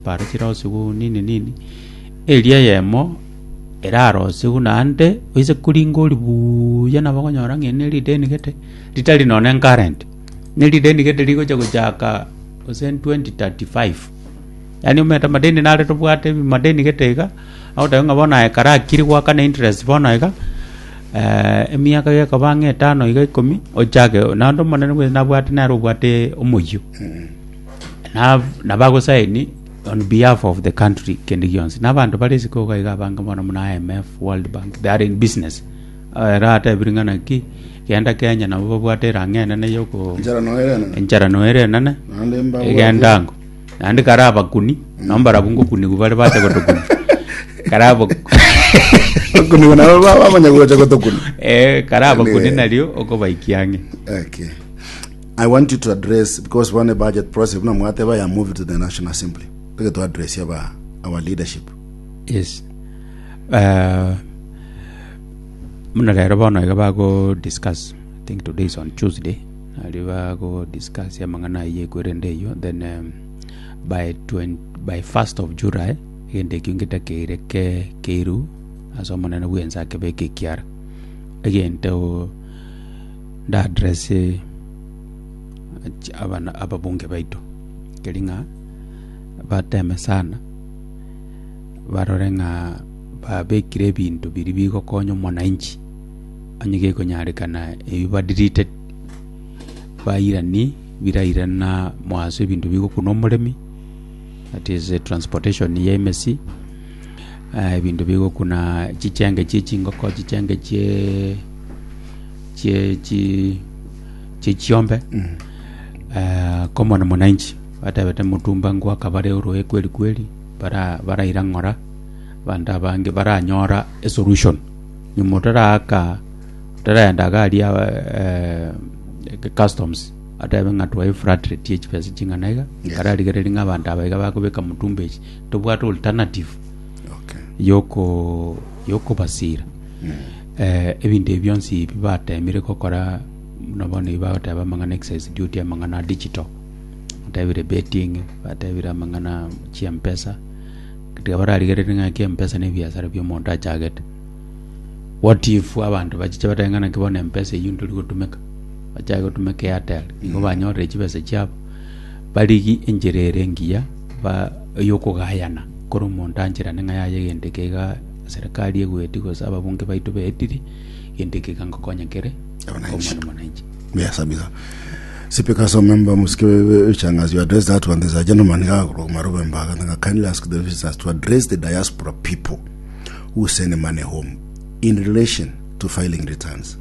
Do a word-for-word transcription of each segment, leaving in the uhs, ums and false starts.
para chira sigu nini nini elia yemo eraro sigu nande oise kuringoli buya na bakonyora ngene lideni gete litali none current ne lideni gete liko cha kuchaka osen twenty thirty-five yani umeta madeni nale tobwate madeni gete ga au tayonga bona ekara kiri kwa kana interest bona ega eh emiaka ya kabange tano iga ikomi ochage nando monene kwe nabwate naro bwate omoyo na nabago saini on behalf of the country kendigions nabantu balezi ko ga banga mona muna I M F World Bank they are in business rata bringana ki kenda Kenya na bwate rangena na yoko njara noerena njara noerena na ndango nandi karaba kuni nambara bungo kuni kubale bate kotokuni karaba kuni wana baba banyagura chakotokuni eh karaba kuni nalio oko baikiange. Okay, I want you to address, because one budget process na mwate ba ya move to the National Assembly to address yaba our leadership. Yes, uh muna lera bana ga go discuss. I think today is on Tuesday. Aliba go discuss ya mangana ye kwerende yo, then um, by twenty by first of July yende kingita kere ke keru aso manana wenza ke be ke kiar again to da address abana ababunge baito kelinga bateme sana barorenga babekire bintu biri biko konyo mwananchi anyige ko nyarikana ebibadilite bayirani birayirana mwaso bintu biko kuno mulemi, that is uh, transportation ya M S C uh, bintu biko kuna chichenge chichingo ko chichenge che che chi chichombe mm. uh, komo na mwananchi hata bete mutumba ngwa kabare uroe kweli kweli bara bara irangora banda bange bara nyora a solution ni motara aka tara ndaga alia uh, customs hata benga twa frat rate H P S chinganaiga kara ligerenga banda baiga bakubeka mutumbe to bwata alternative okay yoko yoko basira mm. eh ebinde byonsi bibata emire kokora nabone bibata bamangana excess duty amangana digital tavire betting batavira mangana chi mpesa kitabara ligerenga ki mpesa ne biasara byo monta target. What if abantu bachicha batangana kibona mpesa yuntu likutumeka bachaga tumeka Airtel ngo banyore chibese cyabo baligi enjerere ngiya ba yoko gayana koro monta njira nenga yaye gendekega serikali yegweti ko saba bunge baito betiri yendekega ngokonya kere mwananchi. Yes, abisa. Speaker, so member Muske Changas, you address that one. There's a gentleman here, Marubembaga, and I kindly ask the visitors to address the diaspora people who send money home in relation to filing returns.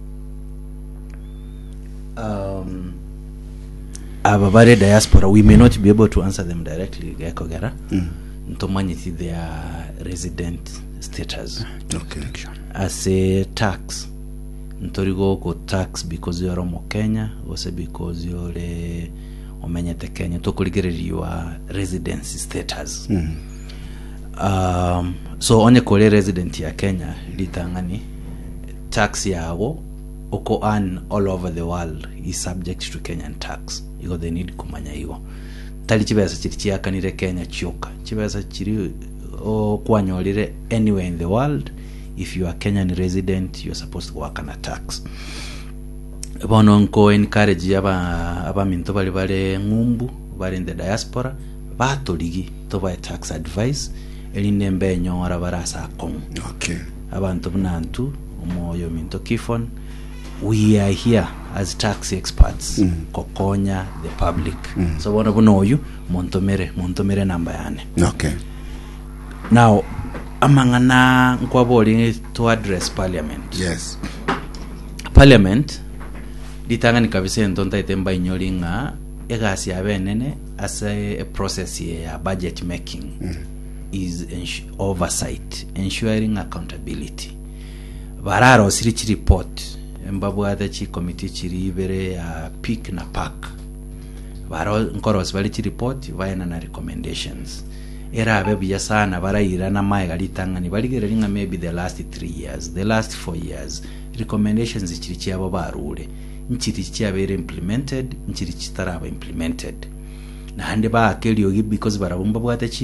Um, Ababare diaspora, we may not be able to answer them directly, Gekogera. Ntomanyiti mm. their resident status. Okay. As a tax. Ntorigo ko tax because you're Romo Kenya, also because you're a omenyete Kenya, to your residency status. Mm. Um, so onye kole resident ya Kenya, litangani, tax yawo, oko earn all over the world is subject to Kenyan tax. Because they need kumanya hiyo. Tali chibesa chiri chiakanire Kenya chioka. Chibesa chiri o kwanyolire anywhere in the world. If you are Kenyan resident, you're supposed to work on a tax. Bono nko encourage aba aba minto bali bale ngumbu bali in the diaspora batoligi to buy tax advice elinde mbenyo ora barasa komu. Okay. Abantu bunantu omoyo minto kifon, we are here as tax experts mm. kokonya the public. Mm. So bono bunoyu montomere montomere namba yane. Okay. Now amangana nkwaboli to address parliament. Yes. Parliament litangani kabise ntonta itemba inyolinga egasi abenene as a, a process ya budget making mm. is ens oversight, ensuring accountability. Bararo sirichi report embabu ata chi committee chiri ibere ya pick na pack. Baro nkoros bali chi report vaina na recommendations. Era abebuya sana barayira na maiga litangani baligereringa maybe the last three years, the last four years recommendations chiri chiabo barure nchiri chiabere implemented, nchiri chitaraba implemented. nande baake eriogi because barabumba bwate chi